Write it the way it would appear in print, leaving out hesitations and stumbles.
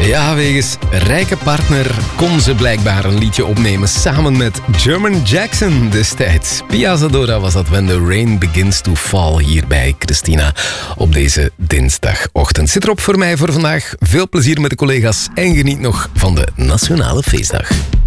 Ja, wegens rijke partner kon ze blijkbaar een liedje opnemen samen met Jermaine Jackson destijds. Pia Zadora was dat When the Rain Begins to Fall hier bij Christina op deze dinsdagochtend. Zit erop voor mij voor vandaag. Veel plezier met de collega's en geniet nog van de Nationale Feestdag.